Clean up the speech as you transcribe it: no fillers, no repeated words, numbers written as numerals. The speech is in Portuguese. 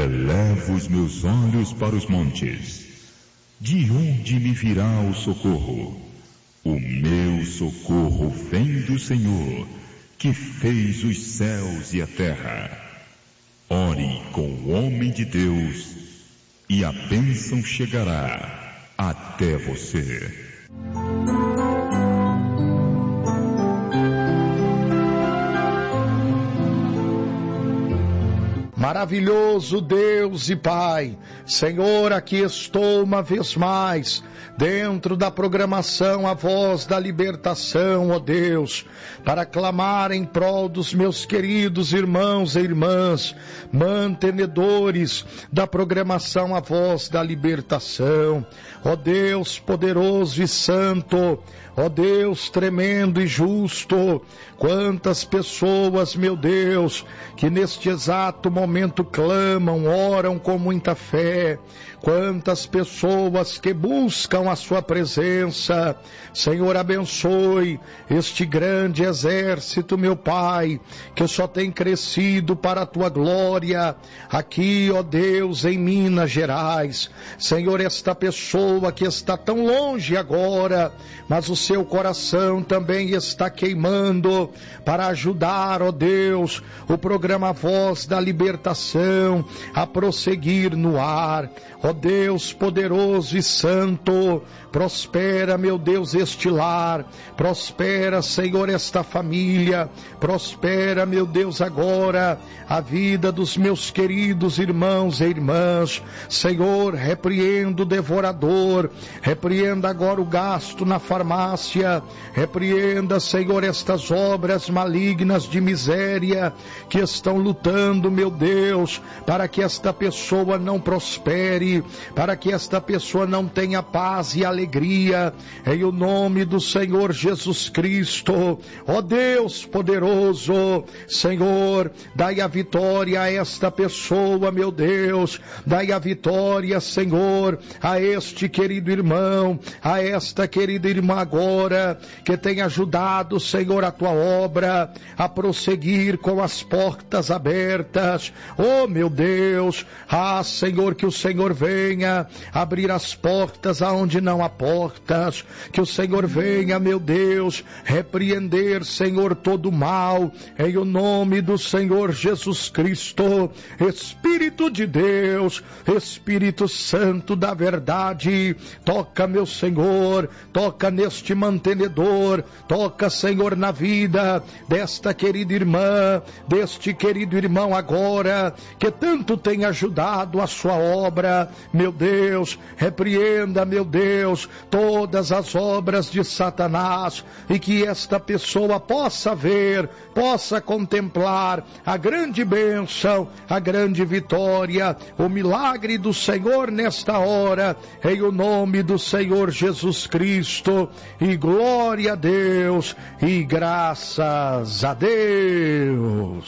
Elevo os meus olhos para os montes. De onde me virá o socorro? O meu socorro vem do Senhor, que fez os céus e a terra. Ore com o homem de Deus, e a bênção chegará até você. Maravilhoso Deus e Pai, Senhor, aqui estou uma vez mais, dentro da programação A Voz da Libertação, ó Deus, para clamar em prol dos meus queridos irmãos e irmãs, mantenedores da programação A Voz da Libertação, ó Deus poderoso e santo, ó Deus tremendo e justo, quantas pessoas, meu Deus, que neste exato momento clamam, oram com muita fé, quantas pessoas que buscam a sua presença. Senhor, abençoe este grande exército, meu Pai, que só tem crescido para a tua glória, aqui, ó Deus, em Minas Gerais. Senhor, esta pessoa que está tão longe agora, mas o seu coração também está queimando para ajudar, ó Deus, o programa Voz da Libertação a prosseguir no ar. Ó Deus poderoso e santo, prospera, meu Deus, este lar, prospera, Senhor, esta família, prospera, meu Deus, agora a vida dos meus queridos irmãos e irmãs. Senhor, repreenda o devorador, repreenda agora o gasto na farmácia, repreenda, Senhor, estas obras malignas de miséria que estão lutando, meu Deus, para que esta pessoa não prospere, para que esta pessoa não tenha paz e alegria, em o nome do Senhor Jesus Cristo. Ó Deus poderoso, Senhor, dai a vitória a esta pessoa, meu Deus, dai a vitória, Senhor, a este querido irmão, a esta querida irmã agora, que tem ajudado, Senhor, a tua obra a prosseguir com as portas abertas. Oh, meu Deus, Senhor, que o Senhor venha abrir as portas aonde não há portas, que o Senhor venha, meu Deus, repreender, Senhor, todo o mal, em o nome do Senhor Jesus Cristo. Espírito de Deus, Espírito Santo da verdade, toca, meu Senhor, toca neste mantenedor, toca, Senhor, na vida desta querida irmã, deste querido irmão agora, que tanto tem ajudado a sua obra. Meu Deus, repreenda, meu Deus, todas as obras de Satanás, e que esta pessoa possa ver, possa contemplar a grande bênção, a grande vitória, o milagre do Senhor nesta hora, em o nome do Senhor Jesus Cristo. E glória a Deus, e graças a Deus.